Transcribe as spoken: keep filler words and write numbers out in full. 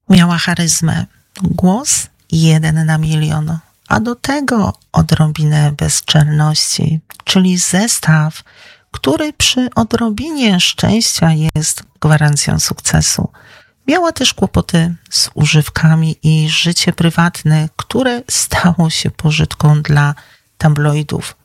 Miała charyzmę, głos jeden na milion, a do tego odrobinę bezczelności, czyli zestaw, który przy odrobinie szczęścia jest gwarancją sukcesu. Miała też kłopoty z używkami i życie prywatne, które stało się pożytką dla tabloidów.